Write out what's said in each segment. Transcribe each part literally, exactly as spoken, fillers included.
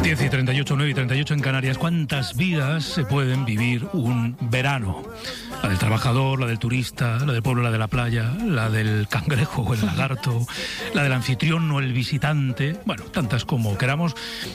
diez y treinta y ocho, nueve y treinta y ocho en Canarias. ¿Cuántas vidas se pueden vivir un verano? La del trabajador, la del turista, la del pueblo, la de la playa, la del cangrejo o el lagarto, la del anfitrión o el visitante. Bueno, tantas como queramos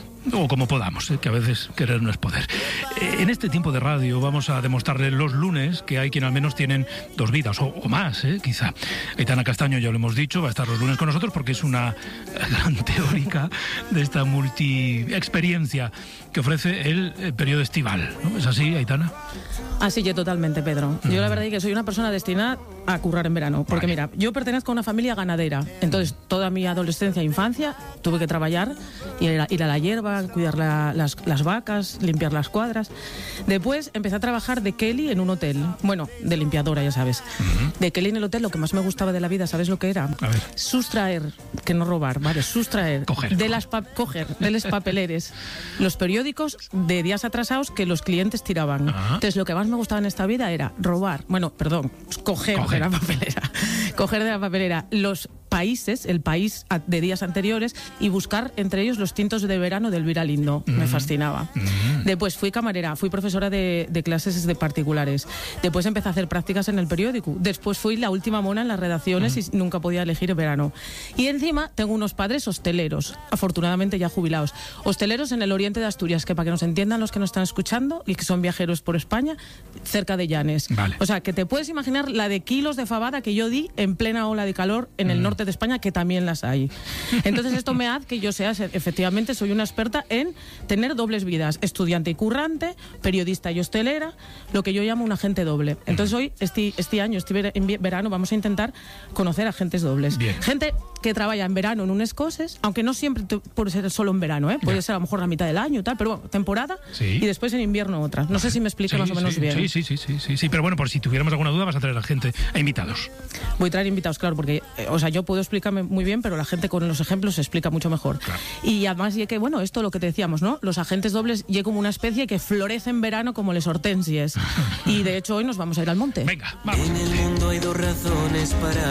o como podamos, ¿eh? Que a veces querer no es poder. Eh, en este tiempo de radio vamos a demostrarles los lunes que hay quien al menos tienen dos vidas, o, o más, ¿eh? Quizá. Aitana Castaño, ya lo hemos dicho, va a estar los lunes con nosotros porque es una gran teórica de esta multi-experiencia que ofrece el, el periodo estival, ¿no? ¿Es así, Aitana? Así que totalmente, Pedro. Yo la verdad es que soy una persona destinada a currar en verano, porque vale. mira, yo pertenezco a una familia ganadera, entonces toda mi adolescencia e infancia tuve que trabajar, ir a, ir a la hierba, cuidar la, las, las vacas, limpiar las cuadras. Después empecé a trabajar de Kelly en un hotel, bueno, de limpiadora, ya sabes. Uh-huh. De Kelly en el hotel, lo que más me gustaba de la vida, ¿sabes lo que era? A ver. Sustraer, que no robar, ¿vale? Sustraer coger, de coger. las pa- coger de los papeleres los periódicos de días atrasados que los clientes tiraban. Uh-huh. Entonces lo que más me gustaba en esta vida era robar, bueno, perdón, coger, coger. de la papelera, coger de la papelera los países, el país de días anteriores y buscar entre ellos los tintos de verano del Elvira Lindo. Mm. Me fascinaba. Mm. Después fui camarera, fui profesora de, de clases de particulares. Después empecé a hacer prácticas en el periódico. Después fui la última mona en las redacciones mm. y nunca podía elegir el verano. Y encima tengo unos padres hosteleros, afortunadamente ya jubilados. Hosteleros en el oriente de Asturias, que para que nos entiendan los que nos están escuchando y que son viajeros por España, cerca de Llanes. Vale. O sea, que te puedes imaginar la de kilos de fabada que yo di en plena ola de calor en mm. el norte de España, que también las hay. Entonces esto me hace que yo sea, efectivamente, soy una experta en tener dobles vidas, estudiante y currante, periodista y hostelera, lo que yo llamo un agente doble. Entonces hoy, este, este año, este verano, vamos a intentar conocer agentes dobles. Bien. Gente que trabaja en verano en unas cosas, aunque no siempre puede ser solo en verano, ¿eh? Puede ya. ser a lo mejor la mitad del año y tal, pero bueno, temporada sí. y después en invierno otra. No sé si me explico sí, más o menos sí, bien. Sí, sí, sí, sí, sí, sí, pero bueno, por si tuviéramos alguna duda vas a traer a gente, a invitados. Voy a traer invitados, claro, porque, eh, o sea, yo puedo explicarme muy bien, pero la gente con los ejemplos se explica mucho mejor. Claro. Y además, y que, bueno, esto lo que te decíamos, ¿no? Los agentes dobles y como una especie que florece en verano como les hortensias. Y de hecho hoy nos vamos a ir al monte. Venga, vamos. En el mundo hay dos razones para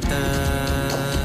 cantar.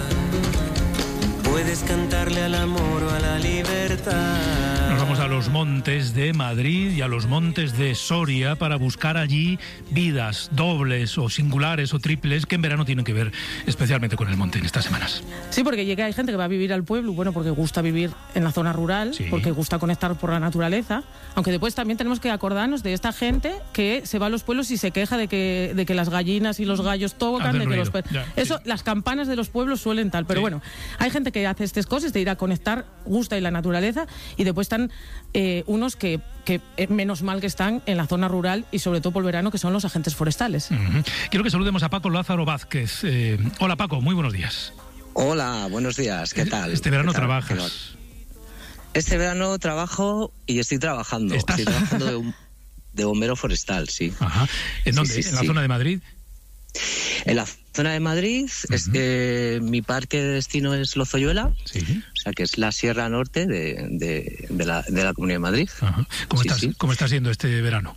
Puedes cantarle al amor o a la libertad. Nos vamos a los montes de Madrid y a los montes de Soria para buscar allí vidas dobles o singulares o triples que en verano tienen que ver especialmente con el monte en estas semanas. Sí, porque llega hay gente que va a vivir al pueblo, bueno, porque gusta vivir en la zona rural, sí. porque gusta conectar por la naturaleza, aunque después también tenemos que acordarnos de esta gente que se va a los pueblos y se queja de que, de que las gallinas y los gallos tocan, de que los pe- ya, eso, sí. las campanas de los pueblos suelen tal, pero sí. bueno, hay gente que hace estas cosas de ir a conectar, gusta y la naturaleza, y después están eh, unos que, que eh, menos mal que están en la zona rural y sobre todo por el verano, que son los agentes forestales. Uh-huh. Quiero que saludemos a Paco Lázaro Vázquez. Eh, hola Paco, muy buenos días. Hola, buenos días, ¿qué tal? Este verano ¿Qué tal? trabajas. Este verano trabajo y estoy trabajando. ¿Estás? Estoy trabajando de, un, de bombero forestal, sí. Ajá. ¿En dónde? Sí, sí, ¿En la sí. zona de Madrid? En la zona de Madrid, uh-huh. es, eh, mi parque de destino es Lozoyuela, sí. o sea que es la sierra norte de, de, de, la, de la Comunidad de Madrid. Uh-huh. ¿Cómo, sí, estás, sí. ¿Cómo está siendo este verano?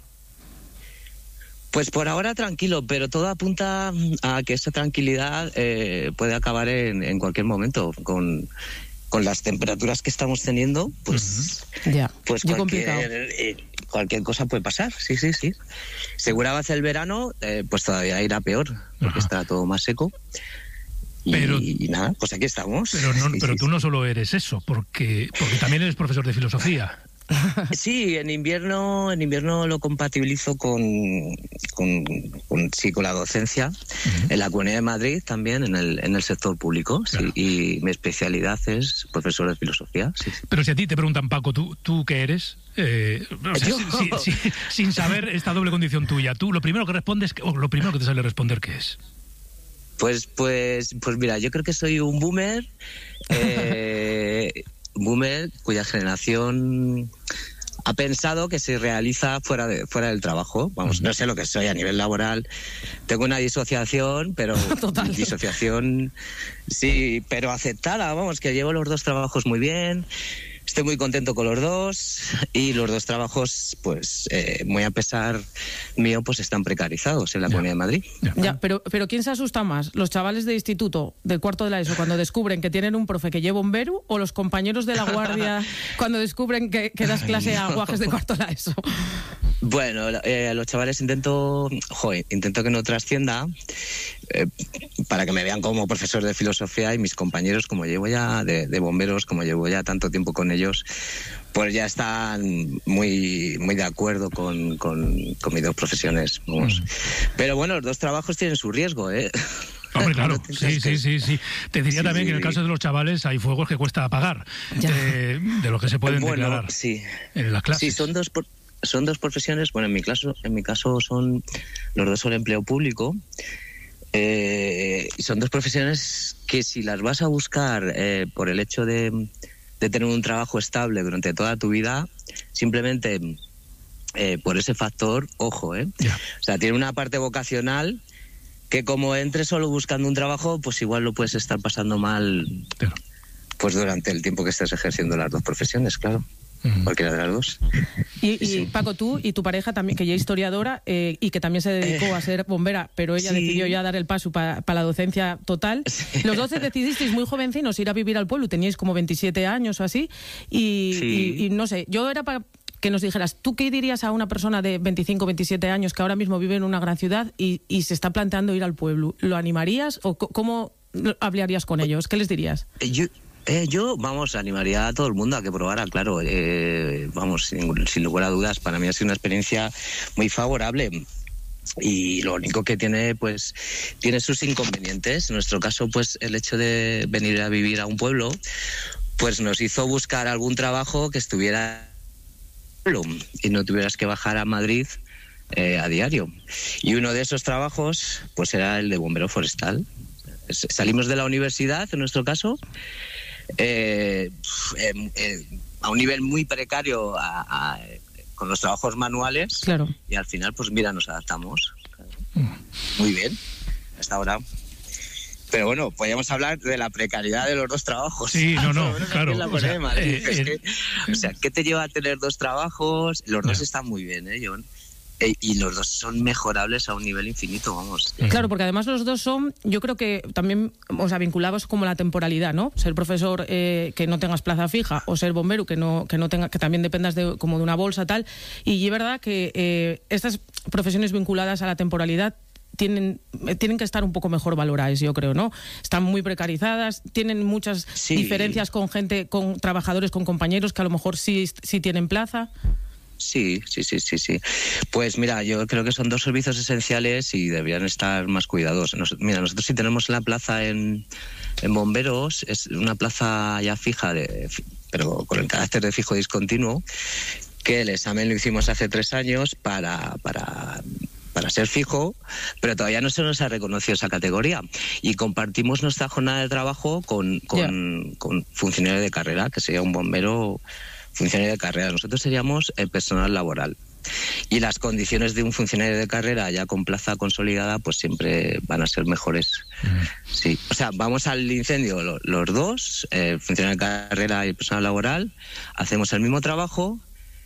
Pues por ahora tranquilo, pero todo apunta a que esa tranquilidad eh, puede acabar en, en cualquier momento. Con, con las temperaturas que estamos teniendo, pues, uh-huh. yeah. pues cualquier, eh, cualquier cosa puede pasar. Sí, sí, sí. Segura va a ser el verano, eh, pues todavía irá peor, porque uh-huh. está todo más seco. Pero, y, y nada, pues aquí estamos. Pero, no, sí, pero sí, tú sí. no solo eres eso, porque, porque también eres profesor de filosofía. Sí, en invierno en invierno lo compatibilizo con, con, con, sí, con la docencia, uh-huh. en la Comunidad de Madrid también, en el, en el sector público, claro. sí, y mi especialidad es profesor de filosofía. Sí, sí. Pero si a ti te preguntan, Paco, ¿tú, tú qué eres? Eh, o sea, si, si, si, sin saber esta doble condición tuya, tú lo primero que respondes, o lo primero que te sale responder, ¿qué es? Pues, pues, pues mira, yo creo que soy un boomer, eh, boomer cuya generación ha pensado que se realiza fuera de fuera del trabajo. Vamos, no sé lo que soy a nivel laboral. Tengo una disociación, pero Total. disociación, sí, pero aceptada. Vamos, que llevo los dos trabajos muy bien. estoy muy contento con los dos y los dos trabajos, pues eh, muy a pesar mío, pues están precarizados en la Ya. Comunidad de Madrid. Ya. Ya, pero, pero ¿quién se asusta más? ¿Los chavales de instituto, del cuarto de la ESO, cuando descubren que tienen un profe que lleva bombero, o los compañeros de la guardia cuando descubren que, que das clase a guajes de cuarto de la ESO? Bueno, eh, los chavales intento, joder, intento que no trascienda eh, para que me vean como profesor de filosofía, y mis compañeros, como llevo ya de, de bomberos, como llevo ya tanto tiempo con ellos, pues ya están muy muy de acuerdo con, con, con mis dos profesiones. Vamos. Mm. Pero bueno, los dos trabajos tienen su riesgo, ¿eh? Hombre, claro, No sí, sí, sí, sí. Te diría sí, también que en el caso de los chavales hay fuegos que cuesta apagar, de, de lo que se pueden bueno, declarar sí. en las clases. Sí, son dos, son dos profesiones, bueno, en mi caso, en mi caso son, los dos son empleo público. Eh, son dos profesiones que si las vas a buscar eh, por el hecho de, de tener un trabajo estable durante toda tu vida, simplemente eh, por ese factor, ojo, ¿eh? Ya. O sea, tiene una parte vocacional que como entres solo buscando un trabajo, pues igual lo puedes estar pasando mal, Claro. pues durante el tiempo que estés ejerciendo las dos profesiones, claro. Mm. Cualquiera de las dos. Y, Sí, y sí. Paco, tú y tu pareja también, que ya es historiadora eh, y que también se dedicó Eh, a ser bombera, pero ella sí. decidió ya dar el paso para pa la docencia total. Sí. Los doce decidisteis muy jovencinos ir a vivir al pueblo, teníais como veintisiete años o así, y, Sí. y, y no sé, yo era para que nos dijeras, ¿tú qué dirías a una persona de veinticinco, veintisiete años que ahora mismo vive en una gran ciudad y, y se está planteando ir al pueblo? ¿Lo animarías o c- cómo hablarías con ellos? ¿Qué les dirías? Yo, eh, yo, vamos, animaría a todo el mundo a que probara, claro. Eh, vamos, sin, sin lugar a dudas, para mí ha sido una experiencia muy favorable. Y lo único que tiene, pues, tiene sus inconvenientes. En nuestro caso, pues, el hecho de venir a vivir a un pueblo, pues nos hizo buscar algún trabajo que estuviera y no tuvieras que bajar a Madrid eh, a diario. Y uno de esos trabajos, pues, era el de bombero forestal. Salimos de la universidad, en nuestro caso, eh, eh, eh, a un nivel muy precario a, a, con los trabajos manuales. Claro. Y al final, pues mira, nos adaptamos. Muy bien, hasta ahora. Pero bueno, podríamos hablar de la precariedad de los dos trabajos. Sí, no, no, claro. En la O sea, Comunidad de Madrid. eh, Es eh, que, o sea, ¿qué te lleva a tener dos trabajos? Los dos Ya. están muy bien, ¿eh, John? Eh, y los dos son mejorables a un nivel infinito, vamos. Claro, porque además los dos son, yo creo que también, o sea, vinculados como la temporalidad, ¿no? Ser profesor eh, que no tengas plaza fija, o ser bombero que no que no tenga que también dependas de como de una bolsa tal. Y es verdad que eh, estas profesiones vinculadas a la temporalidad tienen tienen que estar un poco mejor valoradas, yo creo, ¿no? Están muy precarizadas, tienen muchas Sí. diferencias con gente, con trabajadores, con compañeros que a lo mejor sí sí tienen plaza. Sí, sí, sí, sí, sí. Pues mira, yo creo que son dos servicios esenciales y deberían estar más cuidados. Nos, mira, nosotros sí tenemos la plaza en, en bomberos, es una plaza ya fija, de, pero con el carácter de fijo discontinuo, que el examen lo hicimos hace tres años para... para para ser fijo, pero todavía no se nos ha reconocido esa categoría. Y compartimos nuestra jornada de trabajo con, con, yeah. con funcionario de carrera, que sería un bombero funcionario de carrera. Nosotros seríamos el personal laboral. Y las condiciones de un funcionario de carrera ya con plaza consolidada, pues siempre van a ser mejores. Uh-huh. Sí. O sea, vamos al incendio lo, los dos, el funcionario de carrera y el personal laboral, hacemos el mismo trabajo,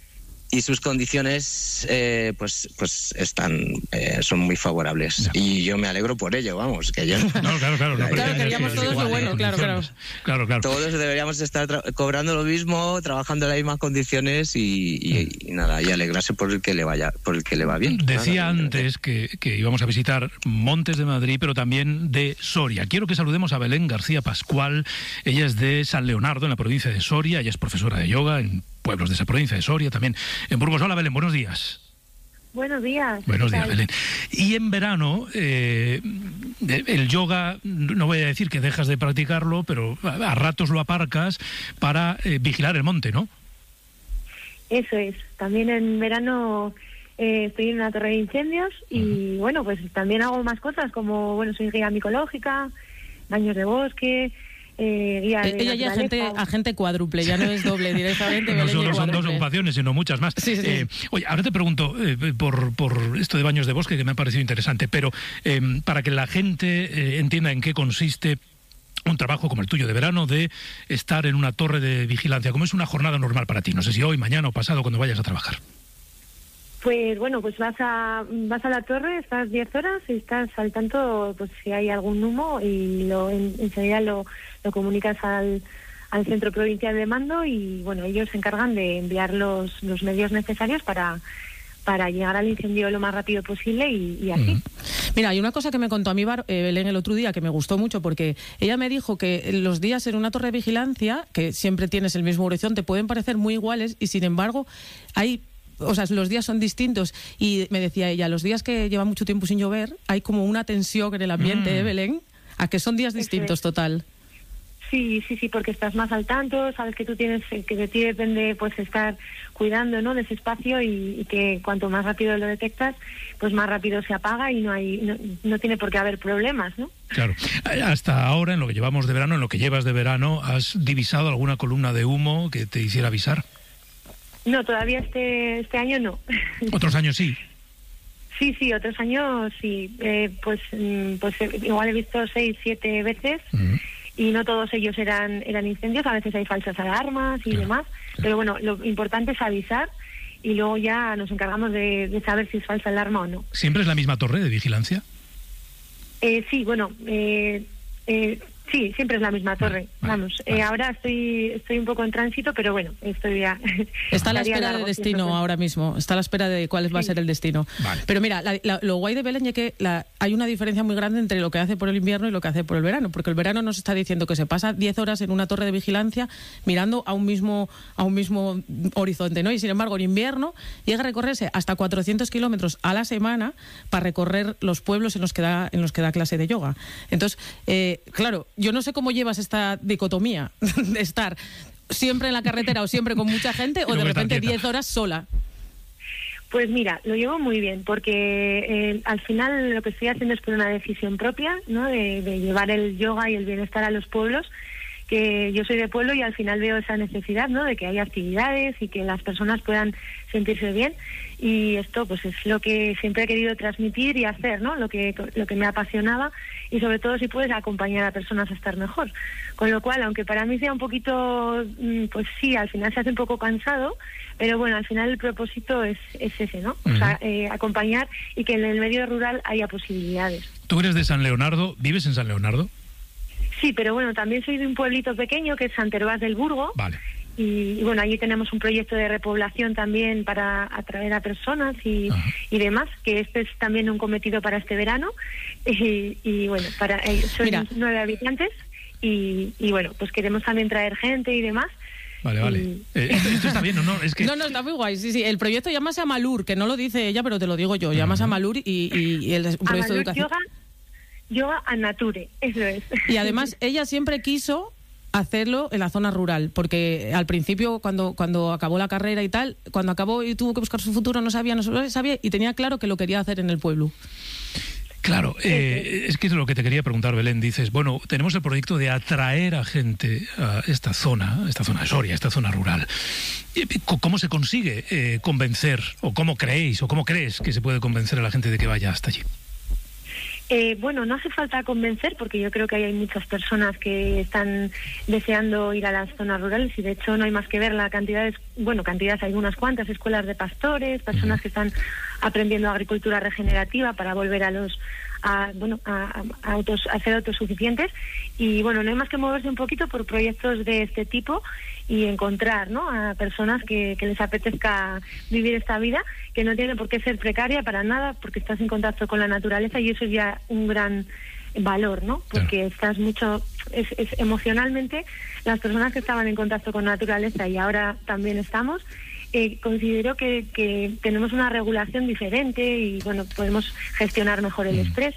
y sus condiciones eh, pues pues están eh, son muy favorables. No. Y yo me alegro por ello, vamos, que yo no, claro, claro, no, claro, queríamos todos lo bueno, claro, claro. Claro, claro. Todos deberíamos estar tra- cobrando lo mismo, trabajando en las mismas condiciones y, y, y nada, y alegrarse por el que le vaya, por el que le va bien. Decía claro, antes que, que íbamos a visitar Montes de Madrid, pero también de Soria. Quiero que saludemos a Belén García Pascual. Ella es de San Leonardo, en la provincia de Soria. Ella es profesora de yoga en pueblos de esa provincia de Soria, también en Burgos. Hola, Belén, buenos días. Buenos días. Buenos días, Belén. Y en verano, eh, el yoga, no voy a decir que dejas de practicarlo, pero a, a ratos lo aparcas para eh, vigilar el monte, ¿no? Eso es. También en verano eh, estoy en una torre de incendios y, uh-huh. bueno, pues también hago más cosas, como, bueno, soy guía micológica, baños de bosque... Eh, guía de ella ya agente, agente cuádruple, ya no es doble directamente. No solo son dos ocupaciones, sino muchas más. Sí, sí, eh, sí. Oye, ahora te pregunto eh, por, por esto de baños de bosque, que me ha parecido interesante, pero eh, para que la gente eh, entienda en qué consiste un trabajo como el tuyo de verano, de estar en una torre de vigilancia. ¿Cómo es una jornada normal para ti? No sé si hoy, mañana o pasado, cuando vayas a trabajar. Pues bueno, pues vas a vas a la torre, estás diez horas y estás al tanto, pues si hay algún humo, y lo en, enseguida lo, lo comunicas al, al Centro Provincial de Mando, y bueno, ellos se encargan de enviar los, los medios necesarios para... para llegar al incendio lo más rápido posible y, y así. Mm. Mira, hay una cosa que me contó a mí Bar, eh, Belén el otro día que me gustó mucho, porque ella me dijo que los días en una torre de vigilancia, que siempre tienes el mismo horizonte, pueden parecer muy iguales y sin embargo hay... O sea, los días son distintos, y me decía ella, los días que lleva mucho tiempo sin llover, hay como una tensión en el ambiente, mm. ¿eh, Belén? A que son días distintos, total. Sí, sí, sí, porque estás más al tanto, sabes que tú tienes, que de ti depende pues estar cuidando, ¿no?, de ese espacio, y, y que cuanto más rápido lo detectas, pues más rápido se apaga y no hay, no, no tiene por qué haber problemas, ¿no? Claro. Hasta ahora, en lo que llevamos de verano, en lo que llevas de verano, ¿has divisado alguna columna de humo que te hiciera avisar? No, todavía este este año no. ¿Otros años sí? Sí, sí, otros años sí. Eh, pues, pues igual he visto seis, siete veces. Uh-huh. Y no todos ellos eran eran incendios, a veces hay falsas alarmas y claro, demás, claro. Pero bueno, lo importante es avisar y luego ya nos encargamos de, de saber si es falsa alarma o no. ¿Siempre es la misma torre de vigilancia? Eh, sí, bueno, eh, eh, sí, siempre es la misma torre. Vale, vamos, vale. Eh, ahora estoy estoy un poco en tránsito, pero bueno, estoy ya... Está a la espera del destino ahora mismo, está a la espera de cuál sí. va a ser el destino. Vale. Pero mira, la, la, lo guay de Belén es que la, hay una diferencia muy grande entre lo que hace por el invierno y lo que hace por el verano, porque el verano nos está diciendo que se pasa diez horas en una torre de vigilancia mirando a un mismo a un mismo horizonte, ¿no? Y sin embargo, en invierno llega a recorrerse hasta cuatrocientos kilómetros a la semana para recorrer los pueblos en los que da, en los que da clase de yoga. Entonces, eh, claro, yo no sé cómo llevas esta dicotomía de estar siempre en la carretera o siempre con mucha gente o de repente diez horas sola. Pues mira, lo llevo muy bien porque eh, al final lo que estoy haciendo es por una decisión propia, ¿no? De, de llevar el yoga y el bienestar a los pueblos, que yo soy de pueblo y al final veo esa necesidad, ¿no?, de que haya actividades y que las personas puedan sentirse bien, y esto pues es lo que siempre he querido transmitir y hacer, ¿no?, lo que lo que me apasionaba, y sobre todo si puedes acompañar a personas a estar mejor. Con lo cual, aunque para mí sea un poquito, pues sí, al final se hace un poco cansado, pero bueno, al final el propósito es, es ese, ¿no? Uh-huh. O sea, eh, acompañar y que en el medio rural haya posibilidades. Tú eres de San Leonardo, ¿vives en San Leonardo? Sí, pero bueno, también soy de un pueblito pequeño que es Sant Hervás del Burgo. Vale. Y, y bueno, allí tenemos un proyecto de repoblación también para atraer a personas y, y demás, que este es también un cometido para este verano. Y, y bueno, para eh, son Mira. nueve habitantes y, y bueno, pues queremos también traer gente y demás. Vale, vale. Y... Eh, esto, esto está bien, ¿o no? Es que... No, no, está muy guay. Sí, sí. El proyecto llámase Amalur, que no lo dice ella, pero te lo digo yo. Llámase uh-huh. Amalur y, y, y el un proyecto Amalur de educación. Yoga, yoga a nature, eso es. Y además ella siempre quiso hacerlo en la zona rural, porque al principio cuando cuando acabó la carrera y tal, cuando acabó y tuvo que buscar su futuro, no sabía, no sabía y tenía claro que lo quería hacer en el pueblo. Claro, eh, es que es lo que te quería preguntar, Belén. Dices, bueno, tenemos el proyecto de atraer a gente a esta zona, esta zona de Soria, esta zona rural. ¿Cómo se consigue eh, convencer, o cómo creéis, o cómo crees que se puede convencer a la gente de que vaya hasta allí? Eh, bueno, no hace falta convencer, porque yo creo que hay muchas personas que están deseando ir a las zonas rurales, y de hecho no hay más que ver la cantidad de, bueno, cantidades, hay unas cuantas escuelas de pastores, personas que están aprendiendo agricultura regenerativa para volver a los a bueno a, a, autos, a ser autosuficientes, y bueno, no hay más que moverse un poquito por proyectos de este tipo y encontrar, ¿no?, a personas que, que les apetezca vivir esta vida, que no tiene por qué ser precaria para nada, porque estás en contacto con la naturaleza, y eso es ya un gran valor, ¿no? Porque claro, estás mucho, es, es emocionalmente, las personas que estaban en contacto con la naturaleza y ahora también estamos, eh, considero que, que tenemos una regulación diferente y bueno, podemos gestionar mejor el estrés,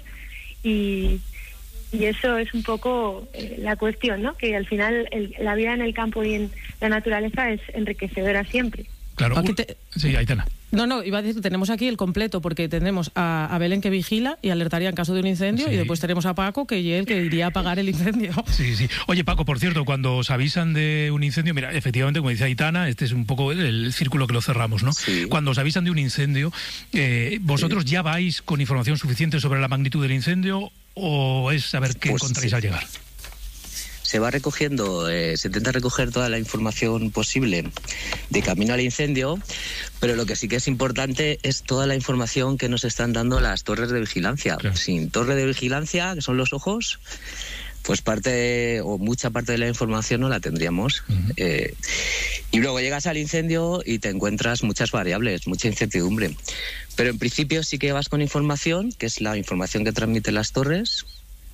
y Y eso es un poco eh, la cuestión, ¿no? Que al final el, la vida en el campo y en la naturaleza es enriquecedora siempre. Claro. Aquí te... Sí, Aitana. No, no, iba a decir, tenemos aquí el completo, porque tenemos a, a Belén, que vigila y alertaría en caso de un incendio, sí, y después tenemos a Paco, que es el que iría a apagar el incendio. Sí, sí. Oye, Paco, por cierto, cuando os avisan de un incendio, mira, efectivamente, como dice Aitana, este es un poco el, el círculo que lo cerramos, ¿no? Sí. Cuando os avisan de un incendio, eh, ¿vosotros sí. ya vais con información suficiente sobre la magnitud del incendio, o es saber qué pues encontráis sí. al llegar? se va recogiendo, eh, se intenta recoger toda la información posible de camino al incendio, pero lo que sí que es importante es toda la información que nos están dando las torres de vigilancia. Claro. Sin torre de vigilancia, que son los ojos, pues parte o mucha parte de la información no la tendríamos. Uh-huh. Eh, y luego llegas al incendio y te encuentras muchas variables, mucha incertidumbre. Pero en principio sí que vas con información, que es la información que transmiten las torres,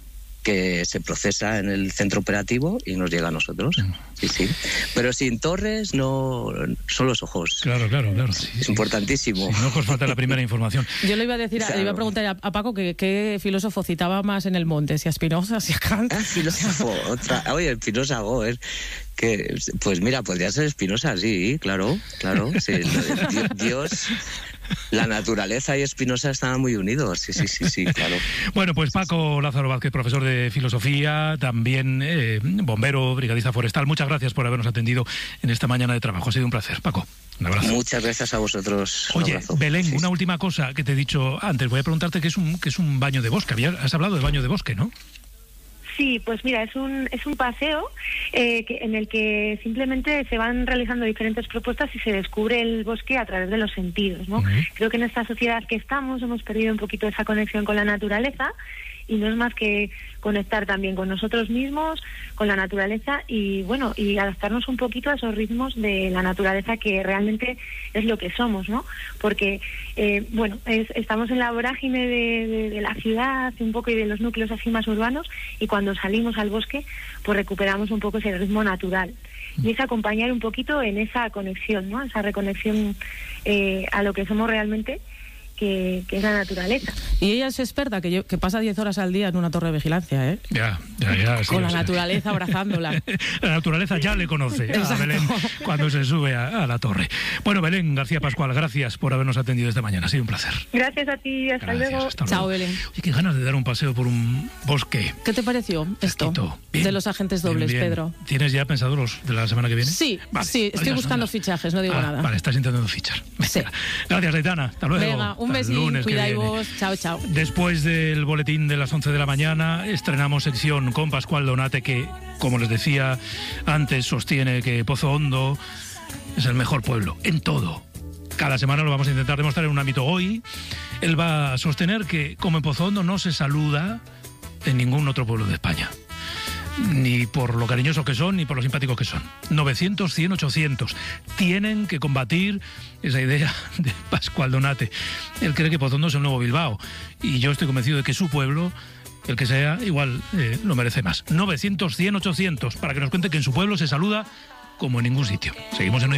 que se procesa en el centro operativo y nos llega a nosotros. Sí, sí. Pero sin torres no son los ojos. Claro, claro, claro. Sí, es sí, importantísimo. Sin ojos falta la primera información. Yo le iba a decir, claro. le iba a preguntar a, a Paco que qué filósofo citaba más en el monte, si a Spinoza, si a Kant. Ah, filósofo, otra. Oye, Spinoza, Goer. Que, pues mira, podría ser Spinoza, sí, claro, claro. Sí, Dios, la naturaleza y Spinoza estaban muy unidos, sí, sí, sí, sí, claro. Bueno, pues Paco Lázaro Vázquez, profesor de filosofía, también eh, bombero, brigadista forestal, muchas gracias por habernos atendido en esta mañana de trabajo. Ha sido un placer, Paco. Un abrazo. Muchas gracias a vosotros. Oye, abrazo. Belén, sí, una sí. última cosa que te he dicho antes. Voy a preguntarte qué es un, qué es un baño de bosque. Había, has hablado de baño de bosque, ¿no? Sí, pues mira, es un es un paseo eh, que, en el que simplemente se van realizando diferentes propuestas y se descubre el bosque a través de los sentidos, ¿no? Uh-huh. Creo que en esta sociedad que estamos hemos perdido un poquito esa conexión con la naturaleza y no es más que conectar también con nosotros mismos, con la naturaleza y bueno, y adaptarnos un poquito a esos ritmos de la naturaleza que realmente es lo que somos, ¿no? Porque, eh, bueno, es, estamos en la vorágine de, de, de la ciudad un poco y de los núcleos así más urbanos y cuando salimos al bosque, pues recuperamos un poco ese ritmo natural. Y es acompañar un poquito en esa conexión, ¿no? Esa reconexión eh, a lo que somos realmente, Que, que es la naturaleza. Y ella es experta, que, yo, que pasa diez horas al día en una torre de vigilancia, ¿eh? Ya, ya, ya. Sí, con la sí. naturaleza abrazándola. La naturaleza ya le conoce a Belén cuando se sube a, a la torre. Bueno, Belén García Pascual, gracias por habernos atendido esta mañana. Ha sido un placer. Gracias a ti, hasta gracias, luego. Hasta Chao, luego. Belén. Oye, qué ganas de dar un paseo por un bosque. ¿Qué te pareció esto bien, de los agentes dobles, bien, bien. Pedro? ¿Tienes ya pensado los de la semana que viene? Sí, vale, sí, estoy buscando anda. fichajes, no digo ah, nada. Vale, estás intentando fichar. Sí. Gracias, Aitana. Hasta luego. Venga, un besín, cuidáis vos. Chao, chao. Después del boletín de las once de la mañana, estrenamos sección con Pascual Donate, que, como les decía antes, sostiene que Pozo Hondo es el mejor pueblo, en todo. Cada semana lo vamos a intentar demostrar en un ámbito. Hoy, él va a sostener que, como en Pozo Hondo, no se saluda en ningún otro pueblo de España. Ni por lo cariñosos que son, ni por lo simpáticos que son. novecientos, cien, ochocientos. Tienen que combatir esa idea de Pascual Donate. Él cree que Pozo Hondo es el nuevo Bilbao. Y yo estoy convencido de que su pueblo, el que sea, igual eh, lo merece más. novecientos, cien, ochocientos. Para que nos cuente que en su pueblo se saluda como en ningún sitio. Seguimos en